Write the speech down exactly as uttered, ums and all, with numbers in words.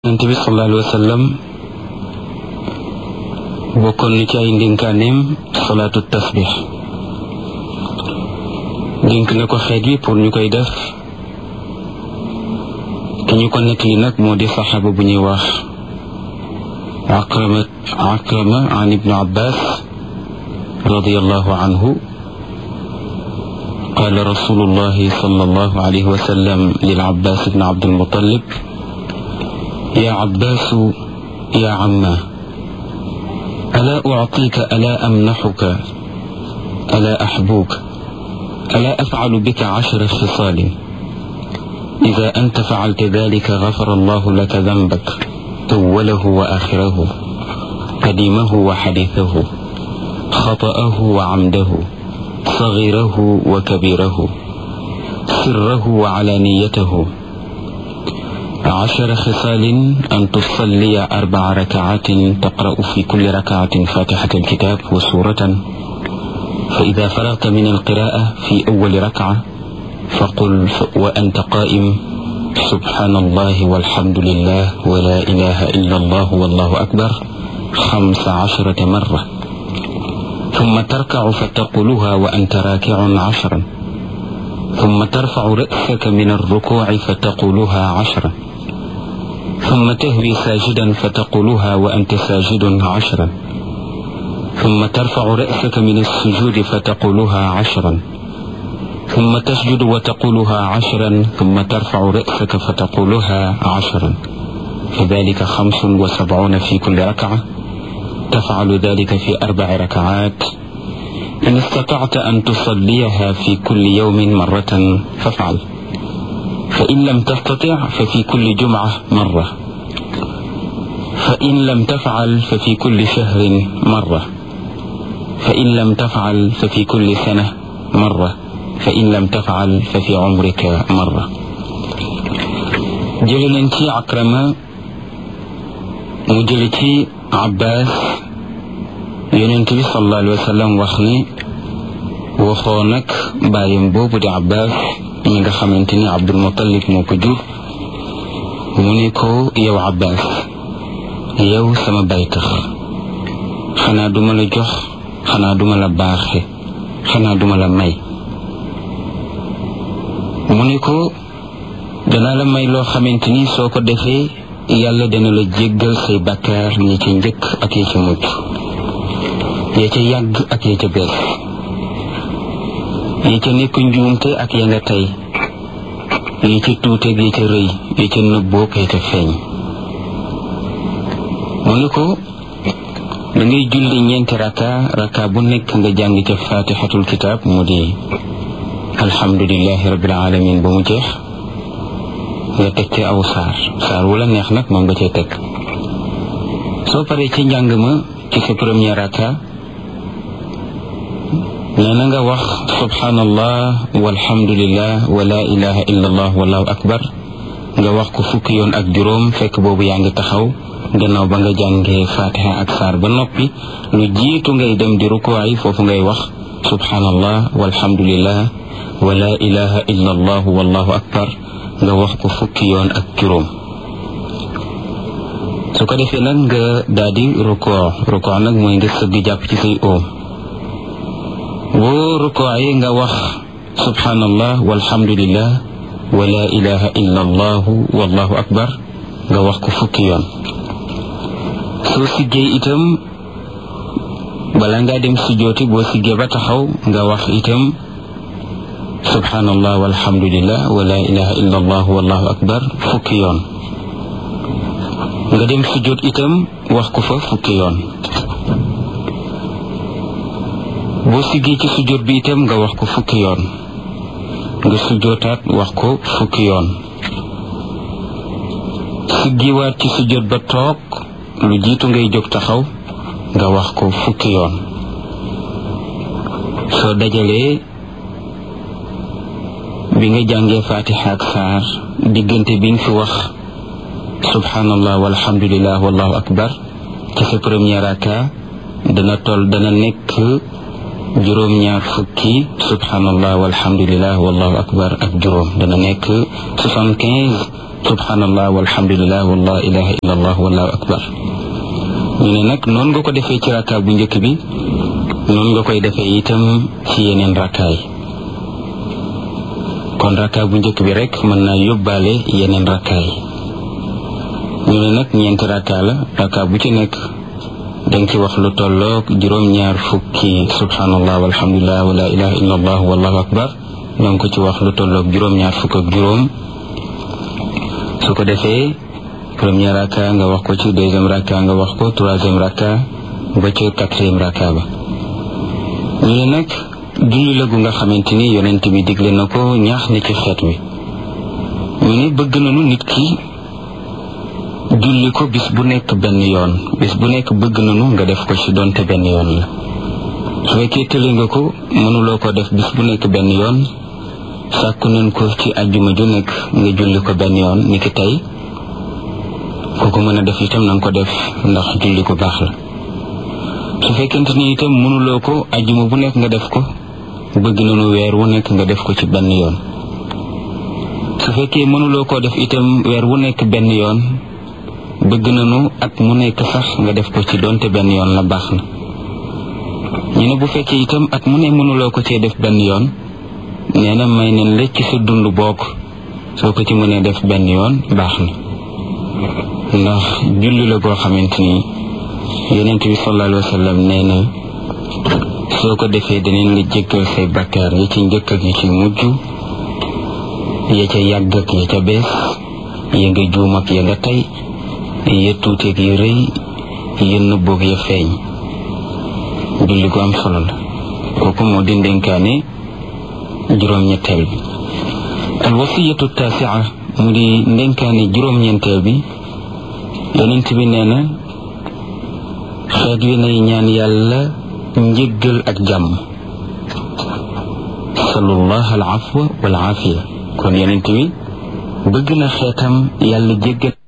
Yonent bi sallallahu alayhi wa sallam bokkoon na ci ay ndénkaaneem salaatu tasbix dénk na ko xeet yi pour ñu koy def te ñu ko nettali nag moo di saxaaba bu ñuy wax Akrama Akrama an ibnu Abbas radiyallahu anhu قال رسول الله صلى الله عليه وسلم للعباس بن عبد المطلب يا عباس يا عماه ألا أعطيك ألا أمنحك ألا أحبوك ألا أفعل بك عشر خصال إذا أنت فعلت ذلك غفر الله لك ذنبك أوله وآخره قديمه وحديثه خطأه وعمده صغيره وكبيره سره وعلانيته عشر خصال أن تصلي أربع ركعات تقرأ في كل ركعة فاتحة الكتاب وسورة فإذا فرغت من القراءة في أول ركعة فقل وأنت قائم سبحان الله والحمد لله ولا إله إلا الله والله أكبر خمس عشرة مرة ثم تركع فتقولها وأنت راكع عشرا ثم ترفع رأسك من الركوع فتقولها عشرا ثم تهوي ساجدا فتقولها وأنت ساجد عشرا ثم ترفع رأسك من السجود فتقولها عشرا ثم تسجد وتقولها عشرا ثم ترفع رأسك فتقولها عشرا فذلك خمس وسبعون في كل ركعة تفعل ذلك في أربع ركعات إن استطعت أن تصليها في كل يوم مرة فافعل فإن لم تستطع ففي كل جمعة مرة فإن لم تفعل ففي كل شهر مرة فإن لم تفعل ففي كل سنة مرة فإن لم تفعل ففي عمرك مرة جلنتي عكرمة مجلتي عباس ينتبه صلى الله عليه وسلم وخني وخونك بايم بوب دي عباس ñi nga xamante ni Abdul Muttalib moo ko jur mu ni ko yow Abbas yow sama baytax xanaa duma la jox xanaa duma la baaxe xanaa duma la may mu ni ko danaa la may loo xamante ni soo ko defee yàlla dana la jéggal say bakkaar ñi ca njëkk ak ya ca mujj ya ca yàgg ak ya ca bees yi ca nekk njuumte ak ya nga tey yi ca tuuteeg yi ca rëy yi ca nëbboo kay ca feeñ mu ni ko da ngay julli ñeenti raka raka bu nekk nga jàng ca fatihatul kitab mu di alhamdulillahi rabbil alamin ba mu jeex nga teg ca aw saar saar wala neex nag moom nga cay teg soo paree ci njàng ma ci sa premier raka nee na nga wax subhanallah walhamdulillah wa la ilaha illa allah wallahu akbar nga wax ko fukki yoon ak juróom fekk boobu yaa ngi taxaw gannaaw ba nga jàngee fatiha ak saar ba noppi lu jiitu ngay dem di rukuwaay foofu ngay wax subhanallah walhamdulillah wa la ilaha illa allah wallahu akbar nga wax ko fukki yoon ak juróom su ko defee nag nga daal di rukoo rukoo nag mooy nga sëgg jàpp ci say oom boo rukkooy nga wax subhanallah walhamdulillah wa la ilaha illa allah wallahu akbar nga wax ko fukki yoon soo siggee itam bala ngaa dem sujjooti boo siggee ba taxaw nga wax itam subhanallah walhamdulillah wa la ilaha illa allah wallahu akbar fukki yoon nga dem sujjoot itam wax ko fa fukki yoon boo siggee ci sujjóot bi itam nga wax ko fukki yoon nga sujjóotaat wax ko fukki yoon siggiwaat ci sujjóot ba toog lu jiitu ngay jóg taxaw nga wax ko fukki yoon soo dajalee bi nga jàngee fatiha ak saar diggante bi nga fi wax subhanallah walhamdulillah wallahu akbar ci sa premier raka dana toll dana nekk juróom ñaar fukki subhanallah walhamdulillah wallahu akbar ak juróom dana nekk soixante-quinze subhanallah walhamdulillah wala ilaha illa allah wallahu akbar. ñu ne nag noonu nga ko defee ci rakka bu njëkk bi noonu nga koy defee itam ci yeneen rakkaay. kon rakka bu njëkk bi rek mën naa yóbbaale yeneen rakkaay. ñu ne nag ñeenti rakka la, rakka bu ci nekk danga ci wax lu tolloog juróom-ñaar fukki subhanallah walhamdulillah wala ilaha illa allah wallahu akbar. ñoo ngi ko ci wax lu tolloog juróom-ñaar fukk ak juróom. su ko defee premier rakka nga wax ko ci, deuxième rakka nga wax ko, troisième rakka ba ci quatrième rakka ba. ñu ne nag julli la gu nga xamante ni yonent bi digle na ko, ñaax na ci xeet wi. ñu ne bëgg nañu nit ki julli ko bis bu nekk benn yoon, bis bu nekk bëgg nañu nga def ko ci donte benn yoon la. su fekkee tële nga ko mënuloo ko def bis bu nekk benn yoon, sàkku nañ ko ci àjjuma ju nekk nga julli ko benn yoon ni ki tey. ku ko mën a def itam na nga ko def ndax julli ko baax la. su fekkente ni itam mënuloo ko àjjuma bu nekk nga def ko, bëgg nañu weer wu nekk nga def ko ci benn yoon. su fekkee mënuloo koo def itam weer wu nekk benn yoon, bëgg nañu at mu nekk sax nga def ko ci donte benn yoon la baax na. ñu ne bu fekkee itam at mu ne mënuloo ko cee def benn yoon, nee na may nañ la ci sa dund bokk soo ko ci mënee def benn yoon baax na. ndax julli la boo xamante ni yonent bi sallallahu alayhi wa sallam nee na soo ko defee danañ la jéggal say bakkaar yi ci njëkk ak yi ci mujj, ya ca yàgg ak ya ca bees, ya nga juum ak ya nga tey, ya tuuti ak ya rëy, ya nëbbu ak ya feeñ. julli gu am solo la. kooku moo di ndénkaane juróom-ñetteel bi. al wasiyatu taasia mu di ndénkaane juróom-ñeenteel bi. yonent bi nee na xeet wi nay ñaan yàlla njëggal ak jàmm. sallallahu al afwa wal afiya. kon yonent bi bëgg na xeetam yàlla jéggal